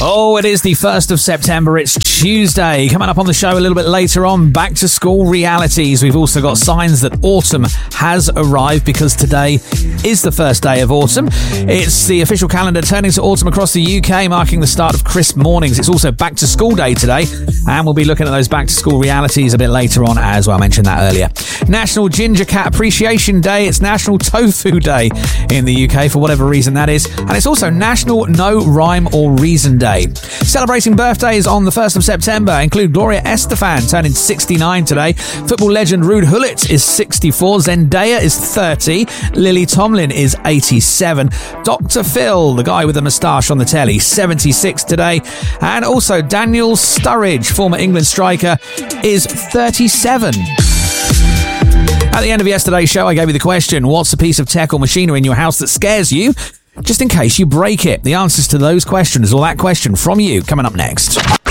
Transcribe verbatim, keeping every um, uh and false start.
Oh, it is the first of September. It's Tuesday. Coming up on the show a little bit later on, back to school realities. We've also got signs that autumn has arrived because today is the first day of autumn. It's the official calendar turning to autumn across the U K, marking the start of crisp mornings. It's also back to school day today, and we'll be looking at those back to school realities a bit later on as well. I mentioned that earlier. National Ginger Cat Appreciation Day. It's National Tofu Day in the U K for whatever reason that is. And it's also National No Rhyme or Reason Day. Celebrating birthdays on the first of September include Gloria Estefan, turning sixty-nine today. Football legend Ruud Gullit is sixty-four. Zendaya is thirty. Lily Tomlin is eighty-seven. Doctor Phil, the guy with the moustache on the telly, seventy-six today. And also Daniel Sturridge, former England striker, is thirty-seven. At the end of yesterday's show, I gave you the question, what's a piece of tech or machinery in your house that scares you, just in case you break it? The answers to those questions, or that question from you, coming up next.